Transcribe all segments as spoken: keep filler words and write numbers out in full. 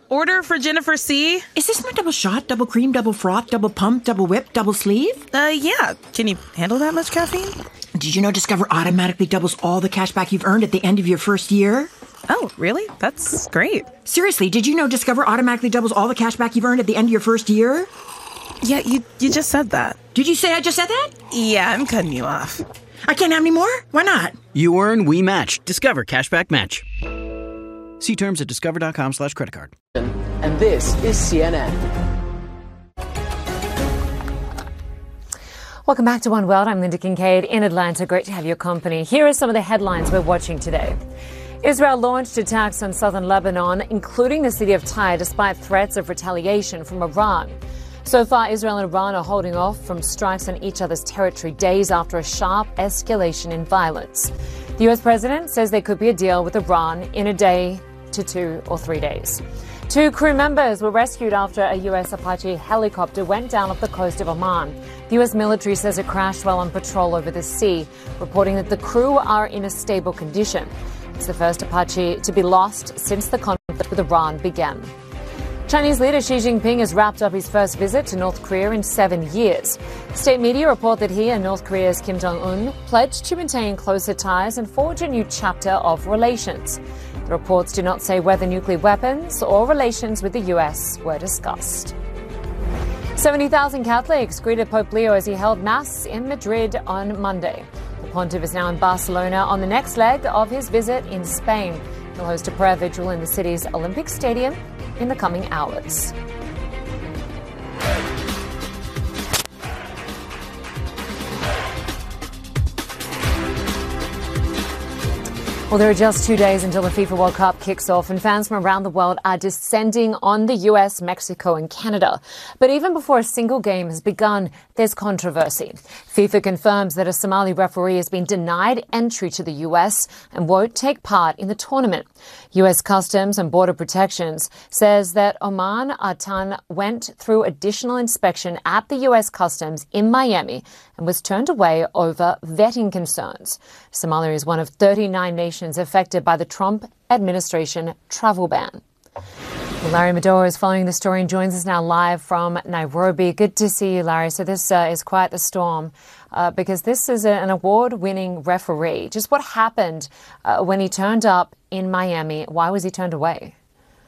Order for Jennifer C. Is this my double shot, double cream, double froth, double pump, double whip, double sleeve? Uh, yeah. Can you handle that much caffeine? Did you know Discover automatically doubles all the cash back you've earned at the end of your first year? Oh, really? That's great. Seriously, did you know Discover automatically doubles all the cash back you've earned at the end of your first year? Yeah, you, you just said that. Did you say I just said that? Yeah, I'm cutting you off. I can't have any more? Why not? You earn, we match. Discover Cashback Match. See terms at discover.com slash credit card. And this is C N N. Welcome back to One World. I'm Linda Kincaid in Atlanta. Great to have your company. Here are some of the headlines we're watching today. Israel launched attacks on southern Lebanon, including the city of Tyre, despite threats of retaliation from Iran. So far, Israel and Iran are holding off from strikes on each other's territory days after a sharp escalation in violence. The U S president says there could be a deal with Iran in a day to two or three days. Two crew members were rescued after a U S Apache helicopter went down off the coast of Oman. The U S military says it crashed while on patrol over the sea, reporting that the crew are in a stable condition. It's the first Apache to be lost since the conflict with Iran began. Chinese leader Xi Jinping has wrapped up his first visit to North Korea in seven years. State media report that he and North Korea's Kim Jong-un pledged to maintain closer ties and forge a new chapter of relations. The reports do not say whether nuclear weapons or relations with the U S were discussed. seventy thousand Catholics greeted Pope Leo as he held Mass in Madrid on Monday. The pontiff is now in Barcelona on the next leg of his visit in Spain. He'll host a prayer vigil in the city's Olympic Stadium in the coming hours. Well, there are just two days until the FIFA World Cup kicks off, and fans from around the world are descending on the U S, Mexico and Canada. But even before a single game has begun, there's controversy. FIFA confirms that a Somali referee has been denied entry to the U S and won't take part in the tournament. U S Customs and Border Protections says that Oman Atan went through additional inspection at the U S Customs in Miami and was turned away over vetting concerns. Somalia is one of thirty-nine nations affected by the Trump administration travel ban. Well, Larry Madowo is following the story and joins us now live from Nairobi. Good to see you, Larry. So this uh, is quite the storm uh, because this is a, an award-winning referee. Just what happened uh, when he turned up in Miami? Why was he turned away?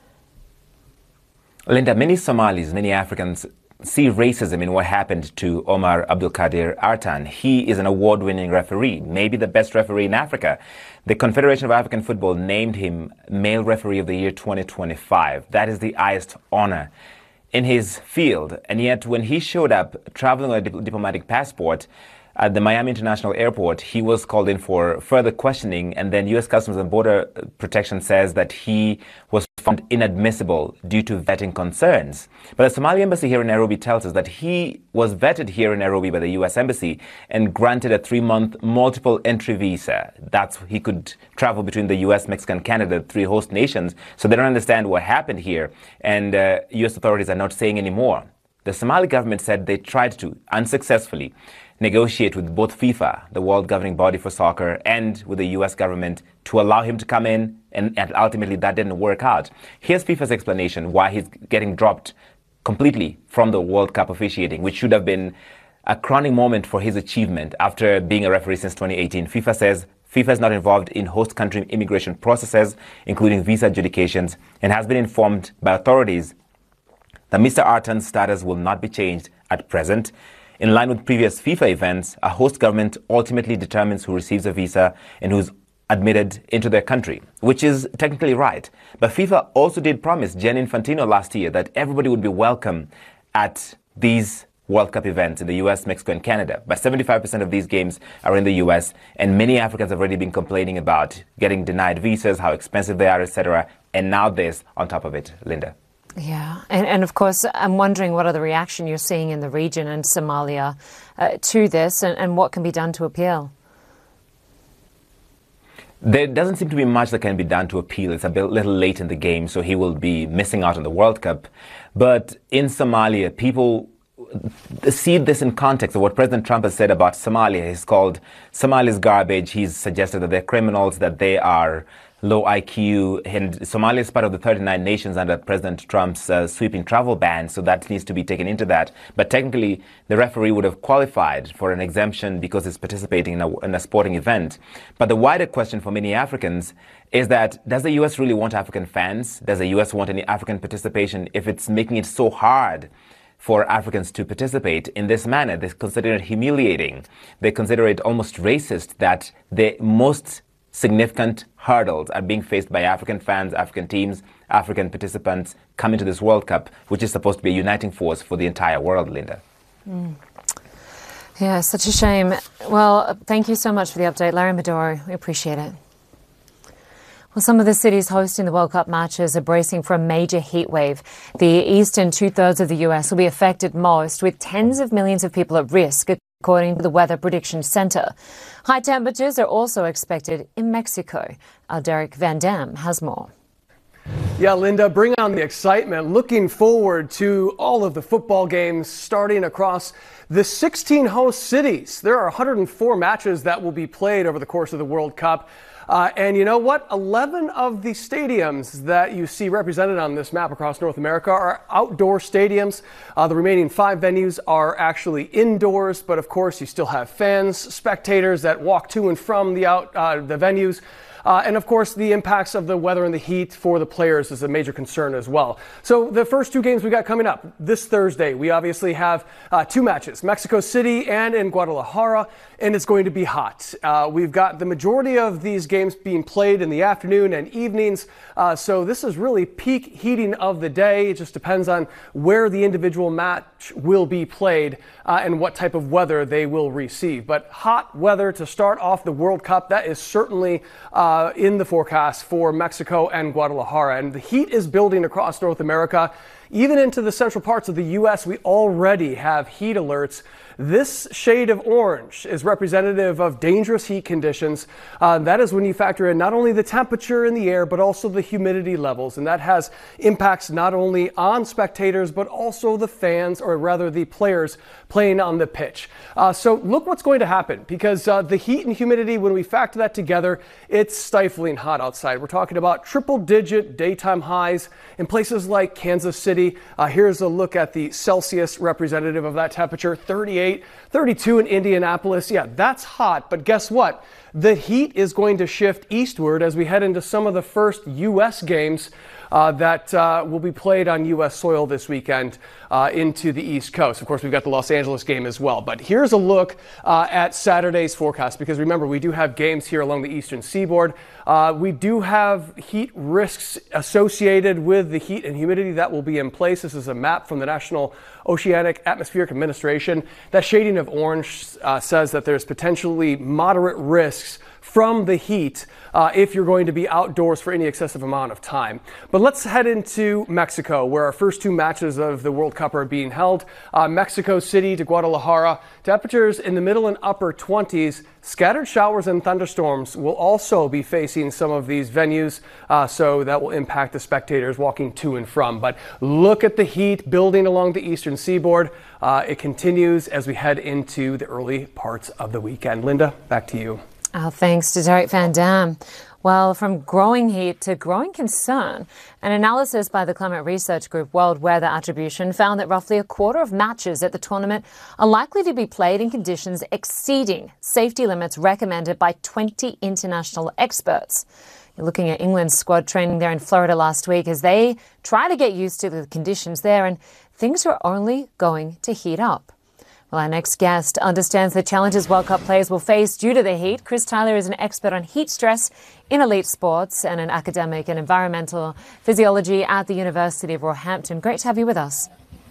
Linda, many Somalis, many Africans see racism in what happened to Omar Abdulkadir Artan. He is an award-winning referee, maybe the best referee in Africa. The Confederation of African Football named him Male Referee of the Year twenty twenty-five. That is the highest honor in his field. And yet when he showed up traveling on a dip- diplomatic passport at the Miami International Airport, he was called in for further questioning, and then U S Customs and Border Protection says that he was found inadmissible due to vetting concerns. But the Somali embassy here in Nairobi tells us that he was vetted here in Nairobi by the U S Embassy and granted a three-month multiple entry visa. That's he could travel between the U S, Mexico, and Canada, three host nations. So they don't understand what happened here, and uh, U S authorities are not saying anymore. The Somali government said they tried to, unsuccessfully, negotiate with both FIFA, the world governing body for soccer, and with the U S government to allow him to come in, and, and ultimately that didn't work out. Here's FIFA's explanation why he's getting dropped completely from the World Cup officiating, which should have been a crowning moment for his achievement after being a referee since twenty eighteen. FIFA says FIFA is not involved in host country immigration processes, including visa adjudications, and has been informed by authorities that Mister Artan's status will not be changed at present. In line with previous FIFA events, a host government ultimately determines who receives a visa and who's admitted into their country, which is technically right. But FIFA also did promise Gianni Infantino last year that everybody would be welcome at these World Cup events in the U S, Mexico, and Canada. But seventy-five percent of these games are in the U S, and many Africans have already been complaining about getting denied visas, how expensive they are, et cetera. And now this on top of it, Linda. Yeah, and, and of course, I'm wondering what other reaction you're seeing in the region and Somalia uh, to this, and, and what can be done to appeal. There doesn't seem to be much that can be done to appeal. It's a bit, little late in the game, so he will be missing out on the World Cup. But in Somalia, people see this in context of what President Trump has said about Somalia. He's called Somalis garbage. He's suggested that they're criminals, that they are low I Q. And Somalia is part of the thirty-nine nations under President Trump's uh, sweeping travel ban, so that needs to be taken into that. But technically, the referee would have qualified for an exemption because he's participating in a, in a sporting event. But the wider question for many Africans is that, does the U S really want African fans? Does the U S want any African participation if it's making it so hard for Africans to participate in this manner? They consider it humiliating. They consider it almost racist that the most significant hurdles are being faced by African fans, African teams, African participants coming to this World Cup, which is supposed to be a uniting force for the entire world, Linda. Mm. Yeah, such a shame. Well, thank you so much for the update, Larry Maduro. We appreciate it. Well, some of the cities hosting the World Cup matches are bracing for a major heat wave. The eastern two-thirds of the U S will be affected most, with tens of millions of people at risk, according to the Weather Prediction Center. High temperatures are also expected in Mexico. Our Derek Van Dam has more. Yeah, Linda, bring on the excitement. Looking forward to all of the football games starting across the sixteen host cities. There are one hundred four matches that will be played over the course of the World Cup. Uh, and you know what? eleven of the stadiums that you see represented on this map across North America are outdoor stadiums. Uh, the remaining five venues are actually indoors, but of course you still have fans, spectators that walk to and from the out uh, the venues. Uh, and of course, the impacts of the weather and the heat for the players is a major concern as well. So the first two games we got coming up this Thursday, we obviously have uh, two matches, Mexico City and in Guadalajara, and it's going to be hot. Uh, we've got the majority of these games being played in the afternoon and evenings. Uh, so this is really peak heating of the day. It just depends on where the individual match will be played uh, and what type of weather they will receive. But hot weather to start off the World Cup, that is certainly uh, in the forecast for Mexico and Guadalajara. And the heat is building across North America. Even into the central parts of the U S, we already have heat alerts. This shade of orange is representative of dangerous heat conditions. Uh, that is when you factor in not only the temperature in the air, but also the humidity levels. And that has impacts not only on spectators, but also the fans, or rather the players playing on the pitch. Uh, so look what's going to happen, because uh, the heat and humidity, when we factor that together, it's stifling hot outside. We're talking about triple digit daytime highs in places like Kansas City. Uh, here's a look at the Celsius representative of that temperature, thirty-eight, thirty-two in Indianapolis. Yeah, that's hot, but guess what? The heat is going to shift eastward as we head into some of the first U S games uh, that uh, will be played on U S soil this weekend uh, into the East Coast. Of course, we've got the Los Angeles game as well. But here's a look uh, at Saturday's forecast, because remember, we do have games here along the eastern seaboard. Uh, we do have heat risks associated with the heat and humidity that will be in place. This is a map from the National Oceanic Atmospheric Administration. That shading of orange uh, says that there's potentially moderate risks from the heat uh, if you're going to be outdoors for any excessive amount of time. But let's head into Mexico, where our first two matches of the World Cup are being held. Uh, Mexico City to Guadalajara. Temperatures in the middle and upper twenties. Scattered showers and thunderstorms will also be facing some of these venues, uh, so that will impact the spectators walking to and from. But look at the heat building along the eastern seaboard. Uh, it continues as we head into the early parts of the weekend. Linda, back to you. Oh, thanks to Derek Van Dam. Well, from growing heat to growing concern, an analysis by the climate research group World Weather Attribution found that roughly a quarter of matches at the tournament are likely to be played in conditions exceeding safety limits recommended by twenty international experts. You're looking at England's squad training there in Florida last week as they try to get used to the conditions there, and things are only going to heat up. Well, our next guest understands the challenges World Cup players will face due to the heat. Chris Tyler is an expert on heat stress in elite sports and an academic in environmental physiology at the University of Roehampton. Great to have you with us.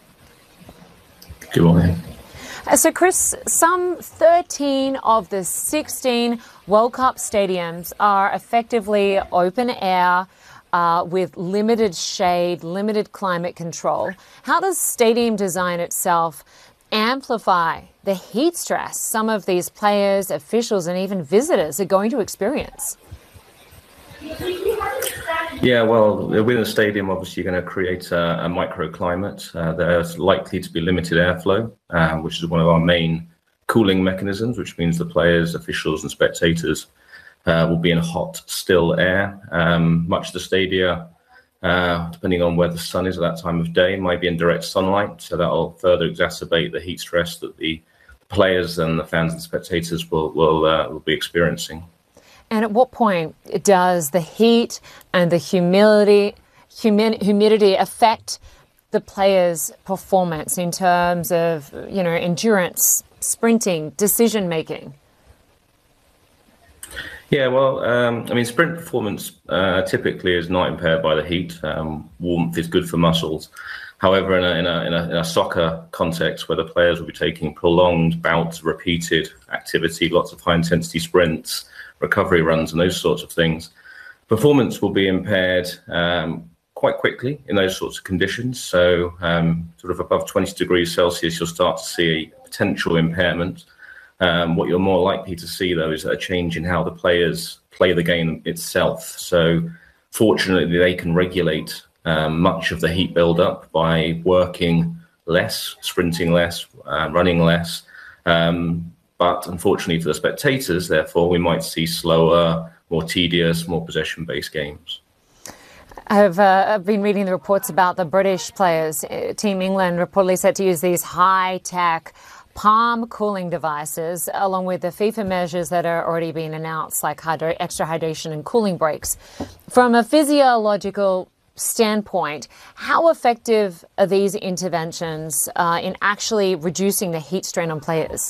Good morning. Uh, so, Chris, some thirteen of the sixteen World Cup stadiums are effectively open air, Uh, with limited shade, limited climate control. How does stadium design itself amplify the heat stress some of these players, officials, and even visitors are going to experience? Yeah, well, within a stadium, obviously, you're going to create a, a microclimate. Uh, there's likely to be limited airflow, uh, which is one of our main cooling mechanisms, which means the players, officials, and spectators uh, will be in hot, still air. Um, much of the stadia, uh, depending on where the sun is at that time of day, might be in direct sunlight, so that will further exacerbate the heat stress that the players and the fans and spectators will will, uh, will be experiencing. And at what point does the heat and the humidity humi- humidity affect the players' performance in terms of, you know, endurance, sprinting, decision making? Yeah, well, um, I mean, sprint performance uh, typically is not impaired by the heat. Um, warmth is good for muscles. However, in a, in, a, in, a, in a soccer context where the players will be taking prolonged bouts, repeated activity, lots of high-intensity sprints, recovery runs and those sorts of things, performance will be impaired um, quite quickly in those sorts of conditions. So um, sort of above twenty degrees Celsius, you'll start to see a potential impairment. Um, what you're more likely to see, though, is a change in how the players play the game itself. So fortunately, they can regulate um, much of the heat build-up by working less, sprinting less, uh, running less. Um, but unfortunately for the spectators, therefore, we might see slower, more tedious, more possession-based games. I've, uh, I've been reading the reports about the British players. Team England reportedly set to use these high-tech palm cooling devices, along with the FIFA measures that are already being announced, like hydro, extra hydration and cooling breaks. From a physiological standpoint, how effective are these interventions uh, in actually reducing the heat strain on players?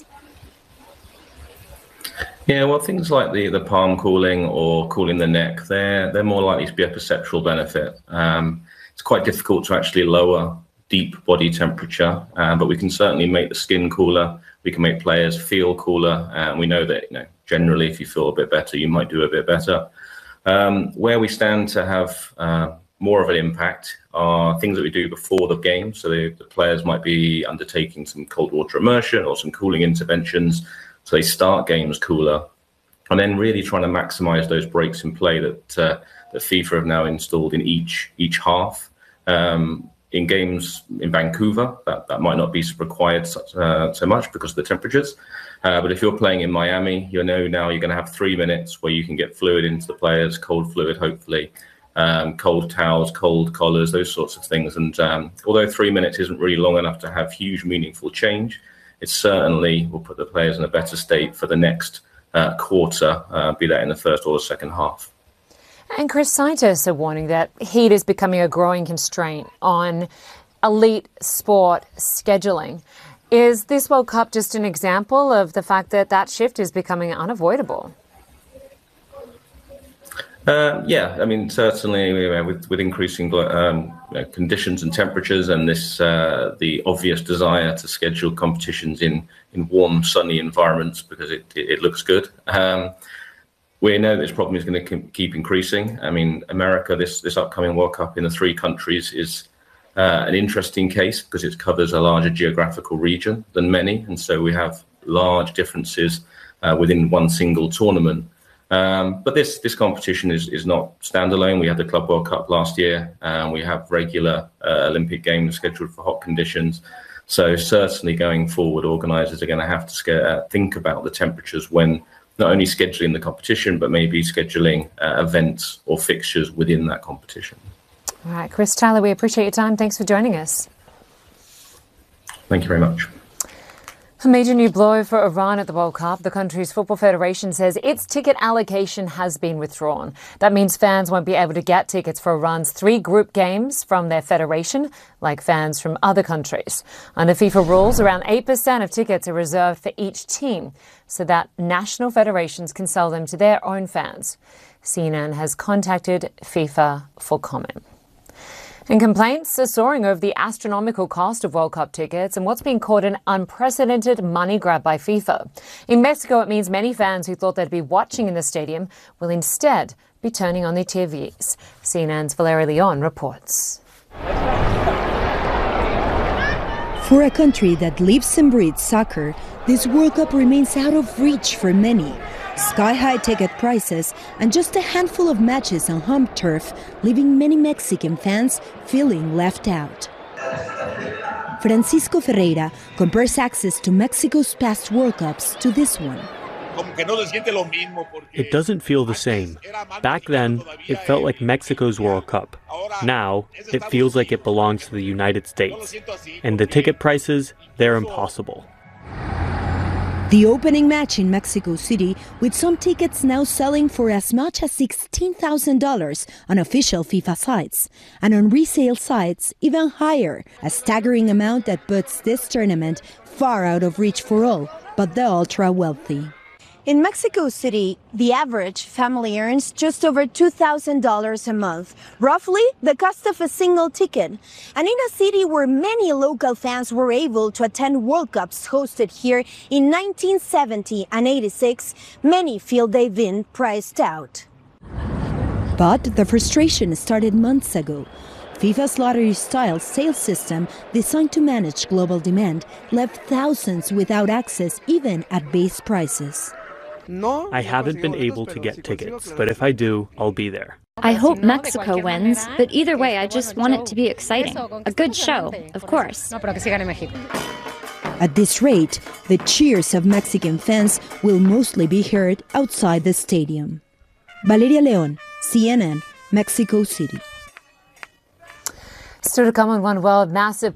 Yeah, well, things like the, the palm cooling or cooling the neck, they're, they're more likely to be a perceptual benefit. Um, it's quite difficult to actually lower deep body temperature, uh, but we can certainly make the skin cooler. We can make players feel cooler, and we know that, you know, generally, if you feel a bit better, you might do a bit better. Um, where we stand to have uh, more of an impact are things that we do before the game. So the, the players might be undertaking some cold water immersion or some cooling interventions, so they start games cooler, and then really trying to maximize those breaks in play that uh, that FIFA have now installed in each each half. Um, In games in Vancouver, that, that might not be required such, uh, so much because of the temperatures. Uh, but if you're playing in Miami, you know now you're going to have three minutes where you can get fluid into the players, cold fluid, hopefully, um, cold towels, cold collars, those sorts of things. And um, although three minutes isn't really long enough to have huge, meaningful change, it certainly will put the players in a better state for the next uh, quarter, uh, be that in the first or the second half. And Chris, scientists are warning that heat is becoming a growing constraint on elite sport scheduling. Is this World Cup just an example of the fact that that shift is becoming unavoidable? Uh, yeah, I mean, certainly uh, with, with increasing um, you know, conditions and temperatures and this uh, the obvious desire to schedule competitions in, in warm, sunny environments because it, it, it looks good. Um, We know this problem is going to keep increasing. I mean, America, this, this upcoming World Cup in the three countries is uh, an interesting case because it covers a larger geographical region than many. And so we have large differences uh, within one single tournament. Um, but this this competition is, is not standalone. We had the Club World Cup last year, and we have regular uh, Olympic Games scheduled for hot conditions. So certainly going forward, organisers are going to have to scare, uh, think about the temperatures when not only scheduling the competition, but maybe scheduling uh, events or fixtures within that competition. All right, Chris Tyler, we appreciate your time. Thanks for joining us. Thank you very much. A major new blow for Iran at the World Cup. The country's football federation says its ticket allocation has been withdrawn. That means fans won't be able to get tickets for Iran's three group games from their federation, like fans from other countries. Under FIFA rules, around eight percent of tickets are reserved for each team, so that national federations can sell them to their own fans. C N N has contacted FIFA for comment. And complaints are soaring over the astronomical cost of World Cup tickets and what's being called an unprecedented money grab by FIFA. In Mexico, it means many fans who thought they'd be watching in the stadium will instead be turning on their T Vs. C N N's Valeria Leon reports. For a country that lives and breathes soccer, this World Cup remains out of reach for many. Sky-high ticket prices and just a handful of matches on home turf, leaving many Mexican fans feeling left out. Francisco Ferreira compares access to Mexico's past World Cups to this one. It doesn't feel the same. Back then, it felt like Mexico's World Cup. Now, it feels like it belongs to the United States. And the ticket prices, they're impossible. The opening match in Mexico City, with some tickets now selling for as much as sixteen thousand dollars on official FIFA sites, and on resale sites even higher, a staggering amount that puts this tournament far out of reach for all but the ultra-wealthy. In Mexico City, the average family earns just over two thousand dollars a month, roughly the cost of a single ticket. And in a city where many local fans were able to attend World Cups hosted here in nineteen seventy and eighty-six, many feel they've been priced out. But the frustration started months ago. FIFA's lottery-style sales system, designed to manage global demand, left thousands without access even at base prices. I haven't been able to get tickets, but if I do, I'll be there. I hope Mexico wins, but either way, I just want it to be exciting. A good show, of course. At this rate, the cheers of Mexican fans will mostly be heard outside the stadium. Valeria León, C N N, Mexico City. Still to come on One World, massive